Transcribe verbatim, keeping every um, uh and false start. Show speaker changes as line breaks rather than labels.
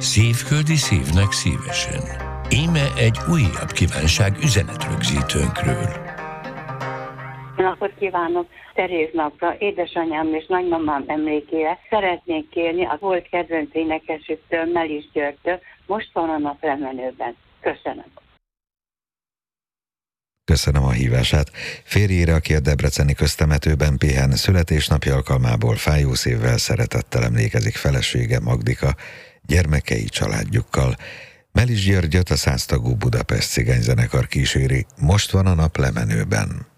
Szívföldi szívnek szívesen. Íme egy újabb kívánság üzenetrögzítőnkről.
Napot kívánok! Teréznapra édesanyám és nagymamám emlékére szeretnék kérni a volt kedvenc énekesüktől, Melis Györgytől, Most van a nap lemenőben. Köszönöm.
Köszönöm a hívását. Férjére, aki a debreceni köztemetőben pihen, születésnapja alkalmából fájó szívvel szeretettel emlékezik felesége, Magdika, gyermekei, családjukkal. Melis Györgyöt a száztagú Budapest Cigányzenekar kíséri Most van a nap lemenőben.